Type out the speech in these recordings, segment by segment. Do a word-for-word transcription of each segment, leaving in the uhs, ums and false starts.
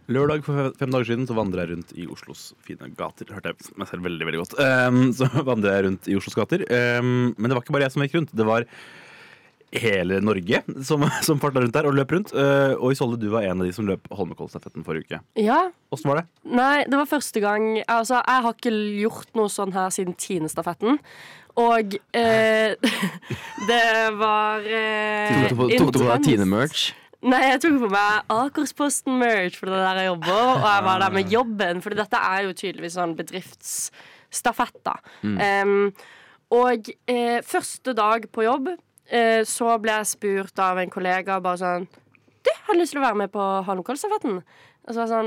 Lørdag for fem dager siden så vandret jeg rundt i Oslos fine gater. Hørte jeg meg selv veldig, veldig godt. Um, så vandret jeg rundt i Oslos gater. Um, men det var ikke bare jeg som gikk rundt. Det var hele Norge som, som fartet rundt der og løp rundt. Uh, og Isolde, du var en av de som løp Holmenkollstafetten forrige uke. Ja. Hvordan var det? Nei, det var første gang. Altså, jeg har ikke gjort noe sånn her siden tiendestafetten. Og eh, det var eh, Tok du på deg Tine-merch? Nei, jeg tok på meg Akersposten-merch, for det er der jeg jobber. Og jeg var der med jobben, for dette er jo tydeligvis sånn bedriftsstafett da. Mm. Um, og eh, første dag på jobb eh, så ble jeg spurt av en kollega bare sånn: Du, har du lyst til å være med på Holmenkollstafetten? Og så var jeg sånn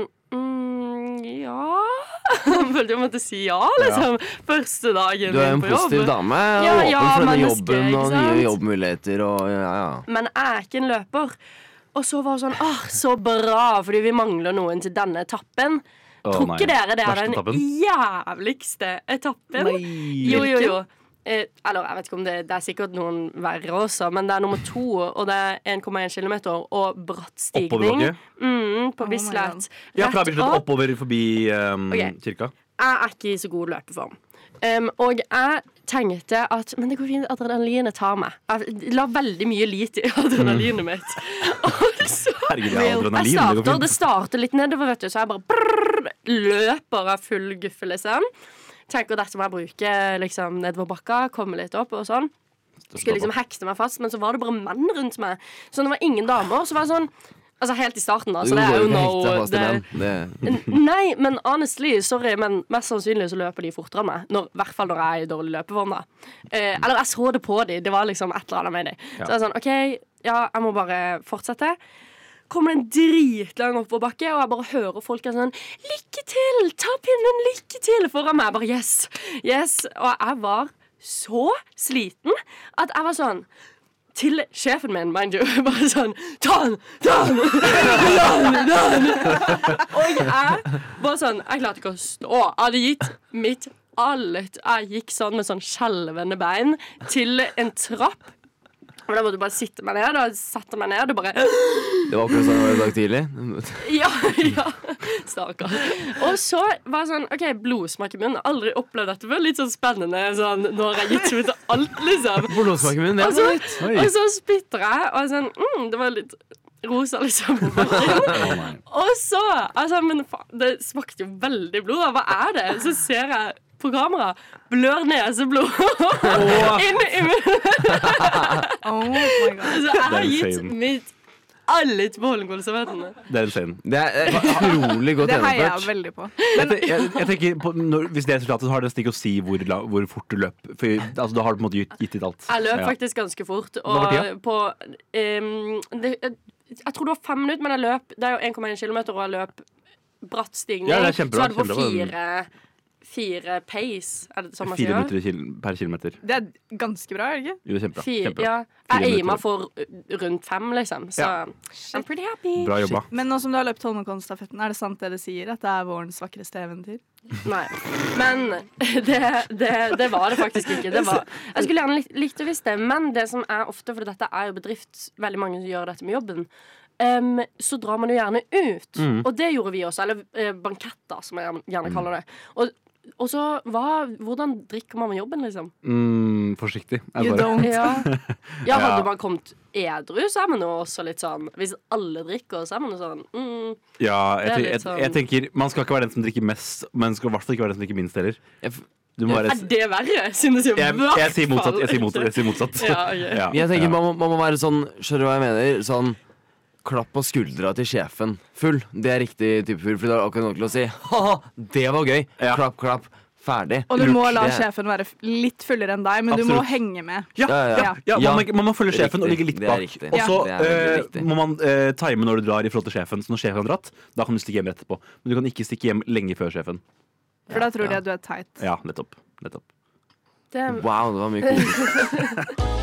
mm, ja. Jeg følte jeg måtte si ja, liksom. Ja. Første dagen du er en på jobb. Positiv dame, og ja, åpen ja, for denne menneske, jobben og nye jobbmuligheter og, ja, ja. Men jeg er ikke en løper. Og så var det sånn, åh, så bra, fordi vi mangler noen til denne etappen. Å, Tror ikke nei. dere det er Verste den etappen? jævligste etappen? Nei. Jo, jo, jo. Eh, eller jeg vet ikke om det, det er sikkert noen verre også, men det er nummer to, og det er en komma en kilometer, og bratt stigning. Mm, på Oh my Bislett. God. Ja, fra Rett Bislett opp. oppover forbi um, Ok. kirka. Jeg er ikke i så god løpeform. Um, og jeg tenkte at Men det går fint, adrenalinet tar meg. Jeg la veldig mye lit i adrenalinet mitt. Og så Herregud, det er jeg adrenalin, det går starter, fint. det starter litt nedover, vet du, så jeg bare brrr, løper av full guffe, liksom. Tenker dette må jeg bruke liksom, nedover bakka, komme litt opp og sånn. Skulle liksom hekte meg fast, men så var det bare menn rundt meg. Så det var ingen damer. Så var det sånn Altså helt i starten, da. Så det er jo no det, Nei, men honestly, sorry, men mest sannsynlig så løper de fortere enn meg. Når, I hvert fall når jeg er i dårlig løpeform, da. Eh, eller jeg så det på dem. Det var liksom et eller annet med dem. Ja. Så jeg er sånn, OK, ja, jeg må bare fortsette. Kommer det en dritlang oppoverbakke, og jeg bare hører folk er sånn 'Lykke til! Ta pinnen! Lykke til!' foran meg. Jeg bare yes! Yes! Og jeg var så sliten at jeg var sånn til sjefen min, mind you, bare sånn Ta den! Ta den! Ta den! Ta den! Og jeg bare sånn Jeg klarte ikke å stå. Jeg hadde gitt mitt alt. Jeg gikk sånn med sånn skjelvende bein til en trapp. Og da måtte jeg bare sitte meg ned, og jeg satte meg ned og bare Det var akkurat sånn det var i dag tidlig. Ja, ja. Stakkar. Og så var det sånn OK, blodsmak i munnen. Aldri opplevd dette før. Litt sånn spennende sånn når jeg gitt ut alt, liksom. Blodsmak i munnen, det Og så, var nytt. og så spytter jeg, og sånn mm, det var litt rosa, liksom. Og så altså, men faen, det smakte jo veldig blod. Da. Hva er det? Så ser jeg på kamera blør neseblod inn i munnen. Oh my God. Så jeg har Det er gitt insane. mitt alle til Holmenkollstafetten. Det er insane. Det er eh, utrolig godt Det heier jeg gjennomført. veldig på. Jeg, te- jeg, jeg tenker på, når, Hvis det er resultatet, så har det nesten ikke å si hvor, la, hvor fort du løp. For, altså, da har du på en måte gitt, gitt ditt alt. Jeg løp Ja. faktisk ganske fort. Hva var Og tida? på um, det, jeg, jeg tror det var fem minutter, men jeg løp Det er jo en komma en kilometer, og jeg løp bratt stigning. Ja, det er kjempebra, så var det på kjempebra. fire Fire pace, er det sånn man Fire sier? minutter kil per kilometer. Det er ganske bra, er det ikke? Jo, det er kjempebra. Fire, kjempebra. ja. Fire Jeg aima minutter. for uh, rundt fem, liksom. Så Ja. I'm pretty happy. Bra jobba. Men nå som du har løpt Holmenkollstafetten, er det sant det det sier? At det er vårens vakreste eventyr? Nei. Men det, det, det var det faktisk ikke. Det var, jeg skulle gjerne likt, likt å visst det, men det som er ofte, for dette er jo bedrift, veldig mange som gjør dette med jobben, um, så drar man jo gjerne ut. Mm. Og det gjorde vi også. Eller eh, banketter, som jeg gjerne kaller det. Og, og så, hva, hvordan drikker man med jobben, liksom? Mm, forsiktig. er det You bare. don't. Ja, ja hadde Ja. man kommet edru, så er man jo også litt sånn hvis alle drikker, så er man jo sånn mm, Ja, jeg, Det er te- litt jeg, sånn- jeg tenker Man skal ikke være den som drikker mest, men skal i hvert fall ikke være den som drikker minst heller. Jeg, f- Du må være Er det verre? Synes jeg, jeg, jeg, sier motsatt. Jeg sier motsatt. Jeg sier motsatt. Ja, ok. Ja, jeg tenker ja. man må, man må være sånn, skjønner du hva jeg mener? Sånn klapp på skuldra til sjefen. Full. Det er riktig type full, for det er akkurat nok til å si ha-ha, det var gøy. Ja. Klapp, klapp. Ferdig. Og du må Lurt. la Det- sjefen være f- litt fullere enn deg, men du må Absolutt. henge med. Ja, Ja, ja, ja, ja. ja, Ja. man, må- man må følge sjefen og Riktig. ligge litt Det er bak. riktig. Og så Det er veldig eh, riktig. må man eh, time når du drar i forhold til sjefen. Så når sjefen har dratt, da kan du stikke hjem etterpå. Men du kan ikke stikke hjem lenge før sjefen. For da tror de Ja. at du er teit. Ja, nettopp. nettopp. Det, Wow, det var mye koselig.